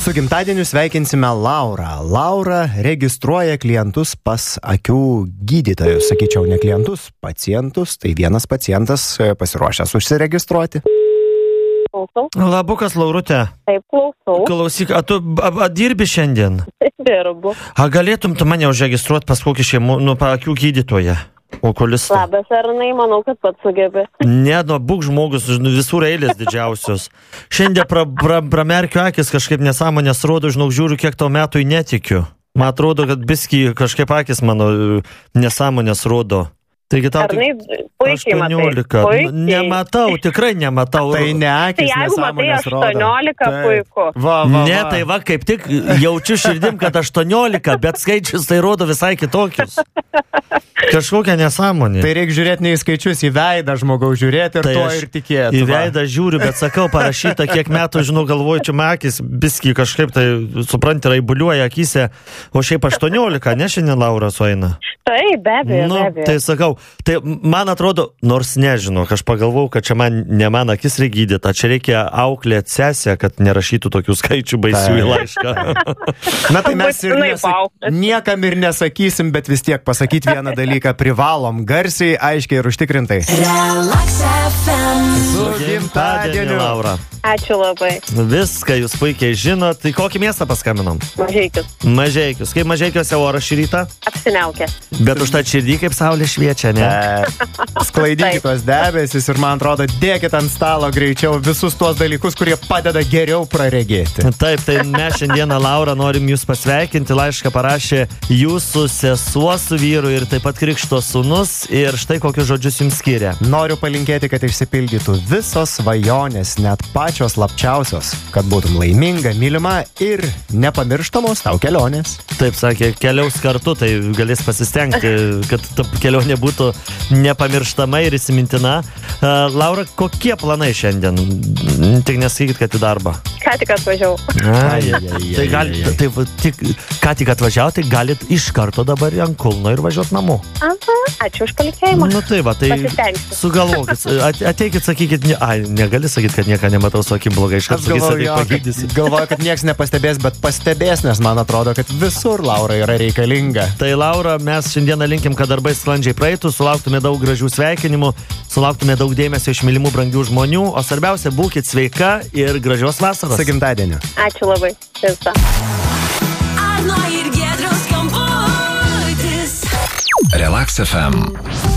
Su gimtadieniu sveikinsime Laurą. Laura registruoja klientus pas akių gydytojus. Sakyčiau, ne klientus, pacientus. Tai vienas pacientas pasiruošęs užsiregistruoti. Klausau. Labukas, Laurutė. Taip, klausau. Klausyk, tu dirbi šiandien? Dirbu. Galėtum tu mane užregistruoti pas kokį akių gydytoją? Okulistą. Labas, Arnai, manau, kad pats sugebi. Ne, būk žmogus, visur eilės didžiausios. Šiandien pramerkiu akis, kažkaip nesąmonės rodo, žinok, žiūriu, kiek tau metų netikiu. Man atrodo, kad biskį kažkaip akis mano nesąmonės rodo. Taigi tau Arnai, puikiai 18. Nematau, tikrai nematau. Tai ne akis Tai jeigu matai nesąmonės rodo. 18, puiku. Ne, tai va, kaip tik jaučiu širdim, kad 18, bet skaičius tai rodo visai kitokius. Kažkokia nesąmonė. Tai reikia žiūrėti ne į skaičius, į veidą žmogaus žiūrėti ir Tai to aš ir tikėti. Į veidą žiūriu, bet sakau, parašyta, kiek metų, žinau, galvoju, čia akis, biskį kažkaip tai, supranti, raibuliuoja akise, o šiaip 18, ne šiandien Laura sueina. Taip, be abejo. Tai sakau, tai man atrodo, nors nežinau, aš pagalvojau, kad čia ne man akis reikia gydyti, čia reikia auklėti sesę, kad nerašytų tokių skaičių baisių į laišką. Na tai mes ir niekam ir nesakysim, bet vis tiek pasakyti vieną dalyką privalom garsiai, aiškiai ir užtikrintai. Relax FM. Su gimtadieniu, Laura. Ačiū labai. Viską jūs puikiai žinot. Tai kokį miestą paskaminom? Mažeikius. Kaip Mažeikiuose oras šį rytą? Apsiniaukę. Bet užtat širdį kaip saulė šviečia, ne? Sklaidykit tos debesis ir, man atrodo, dėkit ant stalo greičiau visus tuos dalykus, kurie padeda geriau praregėti. Taip, tai mes šiandieną, Laura, norim jūs pasveikinti. Laišką parašė jūsų sesuo su vyru ir taip pat krikšto sūnus. Ir štai kokius žodžius jums skiria. Noriu palinkėti, kad išsipildytų visos svajonės, net pačios slapčiausios, kad būtum laiminga, mylima ir nepamirštamos tau kelionės. Taip sakė, keliaus kartu, tai galės pasistengti, kad ta kelionė būtų nepamirštama ir įsimintina. Laura, kokie planai šiandien? Tik nesakykit, kad į darbą. Ką tik atvažiavau. Ką tik atvažiavau, tai galit iš karto dabar ant kulno ir važiuoti namo. Aha, ačiū už palinkėjimą. Nu tai va, tai pasistengsiu. Sugalvokit, ateikit, sakykit, negali sakyti, kad nieką nematau su akim blogai, iš karto pagydysi. Galvoju, kad nieks nepastebės, bet pastebės, nes man atrodo, kad visur Laura yra reikalinga. Tai Laura, mes šiandieną linkim, kad darbai sklandžiai praeitų, sulauktume daug gražių sveikinimų, sulauktume daug dėmesio iš mylimų brangių žmonių, o svarbiausia, būkit sveika ir gražios vasaros. Su gimtadieniu. Ačiū labai. Tiesa. Arno ir Giedriaus skambutis. Relax FM.